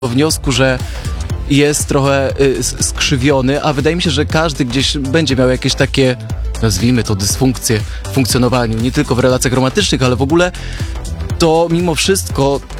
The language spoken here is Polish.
do wniosku, że jest trochę skrzywiony, a wydaje mi się, że każdy gdzieś będzie miał jakieś takie, nazwijmy to, dysfunkcje w funkcjonowaniu, nie tylko w relacjach romantycznych, ale w ogóle to mimo wszystko